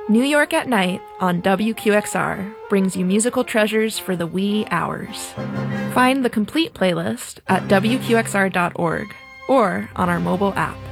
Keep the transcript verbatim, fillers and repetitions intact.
New York at Night on W Q X R brings you musical treasures for the wee hours. Find the complete playlist at W Q X R dot org or on our mobile app.